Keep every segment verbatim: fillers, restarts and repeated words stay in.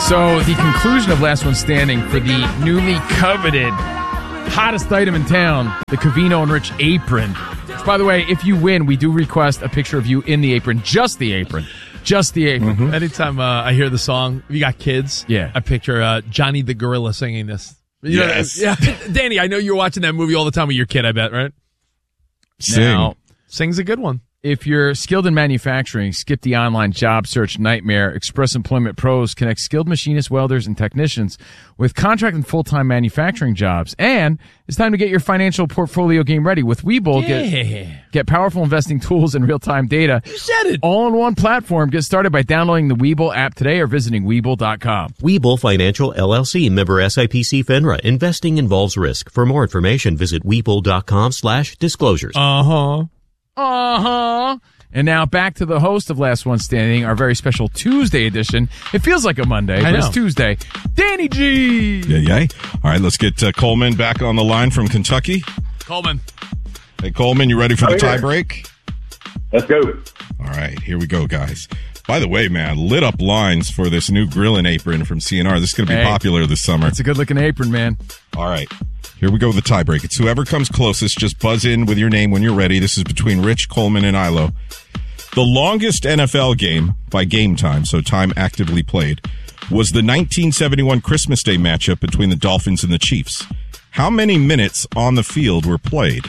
So the conclusion of Last One Standing for the newly coveted hottest item in town, the Covino and Rich apron. Which, by the way, if you win, we do request a picture of you in the apron, just the apron. Just the apron. Mm-hmm. Anytime uh, I hear the song, if you got kids, yeah. I picture uh, Johnny the Gorilla singing this. You yes. know, yeah. Danny, I know you're watching that movie all the time with your kid, I bet, right? Sing. Now, sing's a good one. If you're skilled in manufacturing, skip the online job search nightmare. Express Employment Pros connect skilled machinists, welders, and technicians with contract and full-time manufacturing jobs. And it's time to get your financial portfolio game ready. With Webull, Yeah. get, get powerful investing tools and real-time data. You said it. All in one platform. Get started by downloading the Webull app today or visiting Webull dot com. Webull Financial, L L C, member S I P C FINRA. Investing involves risk. For more information, visit Webull dot com slash disclosures. Uh-huh. Uh-huh. And now back to the host of Last One Standing, our very special Tuesday edition. It feels like a Monday, I but know. it's Tuesday. Danny G! Yeah, yay. All right, let's get uh, Coleman back on the line from Kentucky. Coleman. Hey, Coleman, you ready for the Oh, yeah. tie break? Let's go. All right, here we go, guys. By the way, man, lit up lines for this new grilling apron from C N R. This is going to be Hey. popular this summer. It's a good-looking apron, man. All right, here we go with the tie break. It's whoever comes closest. Just buzz in with your name when you're ready. This is between Rich, Coleman, and Ilo. The longest N F L game by game time, so time actively played, was the nineteen seventy-one Christmas Day matchup between the Dolphins and the Chiefs. How many minutes on the field were played?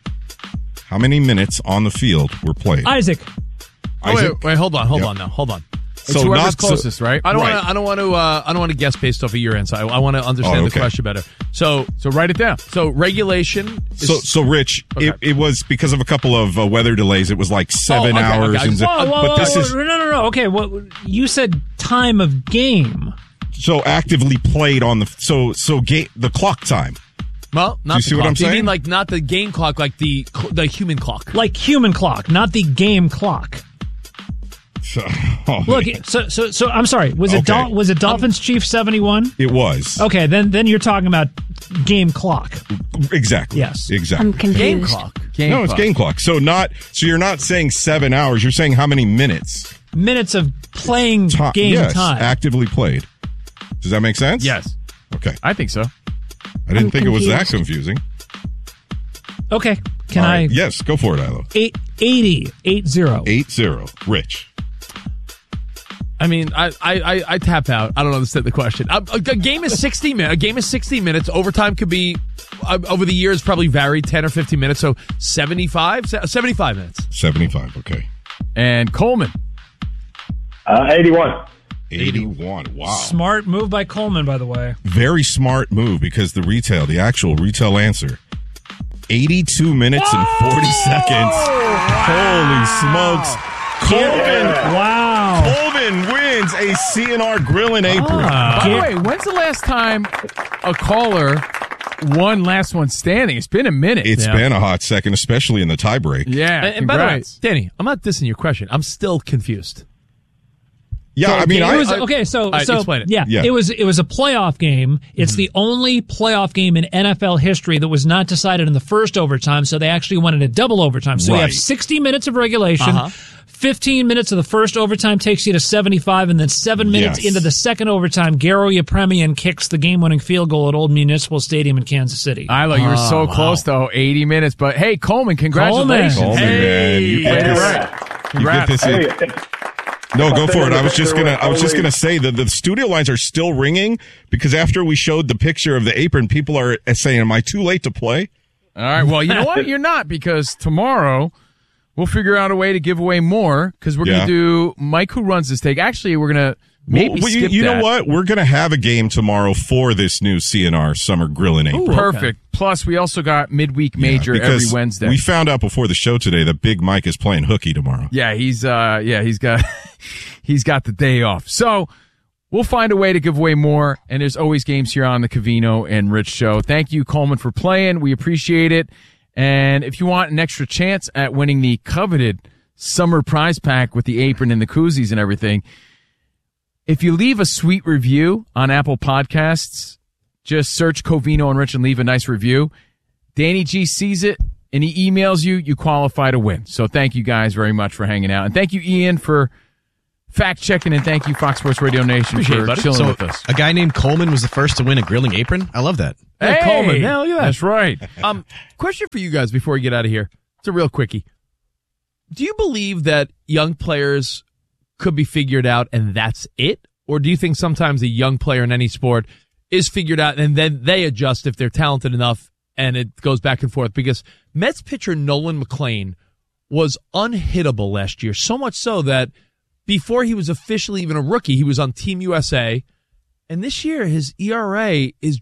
How many minutes on the field were played? Isaac. Oh, Isaac? wait, wait, hold on, hold Yep. on now, hold on. It's So whoever's not so- closest, right? I don't Right. want to. I don't want to. Uh, I don't want to guess based off of your answer. I, I want to understand Oh, the okay. question better. So, So write it down. so regulation. Is, So, so Rich, Okay. it, it was because of a couple of uh, weather delays. It was like seven okay, hours. okay. I and just- z- Whoa, whoa, but whoa, this whoa, is no, no, no. Okay, what you said? Time of game. so actively played on the so so ga- the clock time. well, not you the see what clock. I'm Do you saying? mean like not the game clock, like the cl- the human clock? Like human clock, not the game clock. So, oh, Look, man. so so so I'm sorry. Was it Okay. Dol- was it Dolphins Chiefs seventy-one? it was Okay, then then you're talking about game clock. exactly Yes. exactly. I'm confused. Game clock. Game no, it's clock. game clock. So not so you're not saying seven hours. You're saying how many minutes? Minutes of playing Ti- game yes, time. actively played. Does that make sense? Yes. Okay. I think so. I didn't I'm think it was that confused. confusing. Okay, can All I? right. Yes, go for it, Ilo. Eight, eighty, eight zero. Eight zero. Rich. I mean, I, I, I, I tap out. I don't understand the question. A, a, a game is sixty minutes. A game is sixty minutes. Overtime could be uh, over the years probably varied ten or fifteen minutes. So seventy-five, Se- seventy-five minutes. Seventy-five. Okay. And Coleman. Uh, eighty-one. Eighty-one. Wow. Smart move by Coleman, by the way. Very smart move because the retail, the actual retail answer, eighty-two minutes and forty seconds. Holy smokes. Coleman, Wow. Coleman wins a C N R grilling apron. By the Get- way, when's the last time a caller won Last One Standing? It's been a minute. It's Yeah. been a hot second, especially in the tiebreak. Yeah. And, and by the way, congrats. Danny, I'm not dissing your question. I'm still confused. Yeah, I mean, it I, was, I- okay, so right, so explain it. yeah, Yeah. it was it was a playoff game. It's the only playoff game in N F L history that was not decided in the first overtime, so they actually wanted a double overtime. So you have Right. sixty minutes of regulation. Uh-huh. fifteen minutes of the first overtime takes you to seventy-five, and then seven minutes Yes. into the second overtime, Garo Yepremian kicks the game-winning field goal at Old Municipal Stadium in Kansas City. Ilo, you were so close, though. eighty minutes. But hey, Coleman, congratulations. Coleman. Coleman, hey, man, you played get it this- right. you get Congrats. this in. Hey, No, go I'll for send it. you I was the just picture gonna. I was just always- gonna say that the studio lines are still ringing because after we showed the picture of the apron, people are saying, "Am I too late to play?" All right. Well, you know what? You're not, because tomorrow we'll figure out a way to give away more, because we're Yeah. going to do Mike Who Runs This Take. Actually, we're going to maybe Well, well, you, skip you know that. what? We're gonna have a game tomorrow for this new C N R Summer Grilling Apron. Perfect. Plus, we also got midweek major Yeah, every because Wednesday. We found out before the show today that Big Mike is playing hooky tomorrow. Yeah, he's uh yeah, he's got he's got the day off. So we'll find a way to give away more, and there's always games here on the Covino and Rich show. Thank you, Coleman, for playing. We appreciate it. And if you want an extra chance at winning the coveted summer prize pack with the apron and the koozies and everything, if you leave a sweet review on Apple Podcasts, just search Covino and Rich and leave a nice review. Danny G sees it and he emails you, you qualify to win. So thank you guys very much for hanging out. And thank you, Ian, for fact checking, and thank you, Fox Sports Radio Nation, Appreciate for it, buddy. chilling So with us. a guy named Coleman was the first to win a grilling apron. I love that. Hey, Hey, Coleman. Yeah, look at that. That's right. Um, question for you guys before we get out of here. It's a real quickie. Do you believe that young players could be figured out and that's it? Or do you think sometimes a young player in any sport is figured out and then they adjust if they're talented enough and it goes back and forth? Because Mets pitcher Nolan McLean was unhittable last year, so much so that before he was officially even a rookie, he was on Team U S A. And this year, his E R A is